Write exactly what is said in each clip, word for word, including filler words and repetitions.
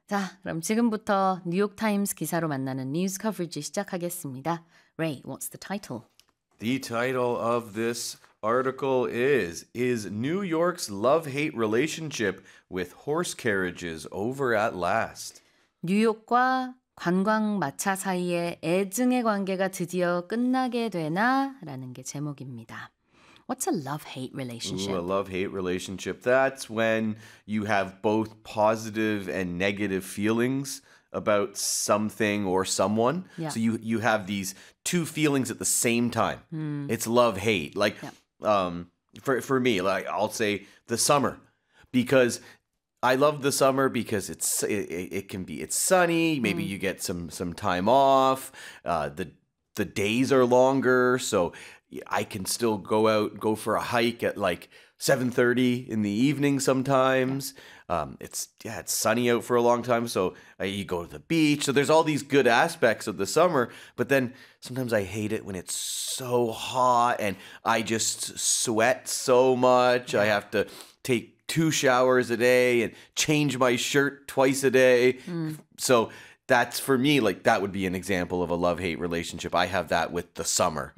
자, 그럼 지금부터 뉴욕타임스 기사로 만나는 뉴스 커버리지 시작하겠습니다. Ray, what's the title? The title of this article is Is New York's love-hate relationship with horse carriages over at last? 뉴욕과 관광 마차 사이의 애증의 관계가 드디어 끝나게 되나? 라는 게 제목입니다. What's a love-hate relationship? Ooh, a love-hate relationship. That's when you have both positive and negative feelings about something or someone. Yeah. So you you have these two feelings at the same time. It's love-hate. Like Yeah. um for for me, like I'll say the summer because I love the summer because it's it, it it can be it's sunny, maybe you get some some time off. Uh the the days are longer, so I can still go out, go for a hike at like seven thirty in the evening sometimes. Um, it's yeah, it's sunny out for a long time, so uh, you go to the beach. So there's all these good aspects of the summer, but then sometimes I hate it when it's so hot and I just sweat so much. I have to take two showers a day and change my shirt twice a day. So that's for me, like that would be an example of a love-hate relationship. I have that with the summer.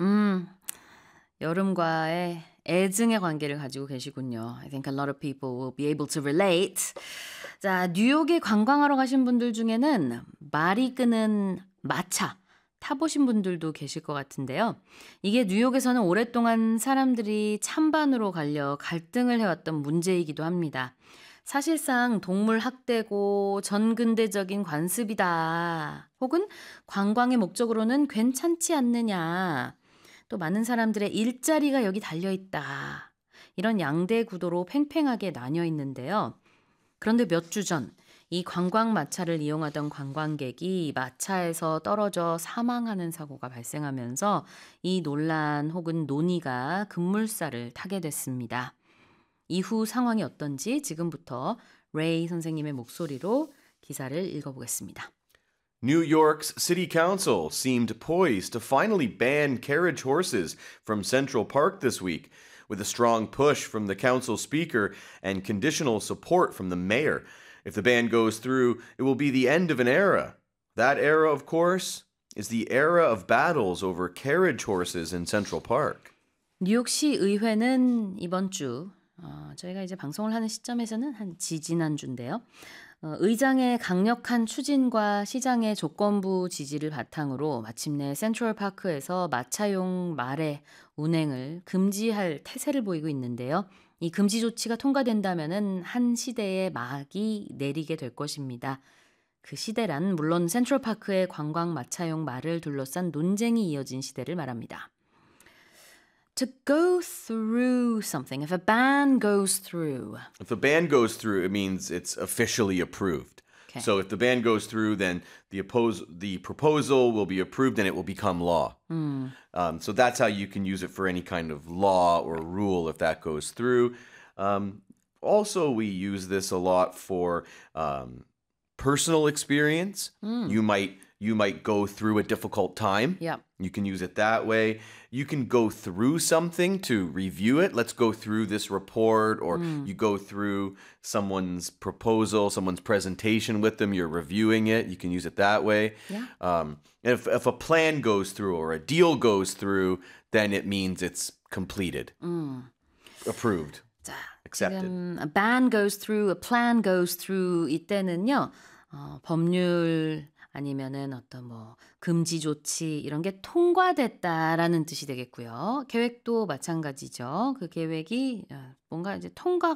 여름과의 애증의 관계를 가지고 계시군요. I think a lot of people will be able to relate. 자, 뉴욕에 관광하러 가신 분들 중에는 말이 끄는 마차 타보신 분들도 계실 것 같은데요. 이게 뉴욕에서는 오랫동안 사람들이 찬반으로 갈려 갈등을 해왔던 문제이기도 합니다. 사실상 동물 학대고 전근대적인 관습이다. 혹은 관광의 목적으로는 괜찮지 않느냐. 또 많은 사람들의 일자리가 여기 달려있다. 이런 양대 구도로 팽팽하게 나뉘어 있는데요. 그런데 몇 주 전 이 관광 마차를 이용하던 관광객이 마차에서 떨어져 사망하는 사고가 발생하면서 이 논란 혹은 논의가 급물살을 타게 됐습니다. 이후 상황이 어떤지 지금부터 레이 선생님의 목소리로 기사를 읽어보겠습니다. New York's city council seemed poised to finally ban carriage horses from Central Park this week, with a strong push from the council speaker and conditional support from the mayor. If the ban goes through, it will be the end of an era. That era, of course, is the era of battles over carriage horses in Central Park. 뉴욕시 의회는 이번 주 어, 저희가 이제 방송을 하는 시점에서는 한 지지난주인데요. 어, 의장의 강력한 추진과 시장의 조건부 지지를 바탕으로 마침내 센트럴파크에서 마차용 말의 운행을 금지할 태세를 보이고 있는데요. 이 금지 조치가 통과된다면은 한 시대의 막이 내리게 될 것입니다. 그 시대란 물론 센트럴파크의 관광 마차용 말을 둘러싼 논쟁이 이어진 시대를 말합니다. To go through something, if a ban goes through. If the ban goes through, it means it's officially approved. Okay. So if the ban goes through, then the oppose the proposal will be approved and it will become law. Um, so that's how you can use it for any kind of law or rule if that goes through. Um, also, we use this a lot for um, personal experience. You might you might go through a difficult time. Yeah. You can use it that way. You can go through something to review it. Let's go through this report, or you go through someone's proposal, someone's presentation with them. You're reviewing it. You can use it that way. Yeah. Um, if if a plan goes through or a deal goes through, then it means it's completed, approved, 자, accepted. 지금 a ban goes through, a plan goes through 이때는요. 어, 법률 아니면은 어떤 뭐 금지 조치 이런 게 통과됐다라는 뜻이 되겠고요. 계획도 마찬가지죠. 그 계획이 뭔가 이제 통과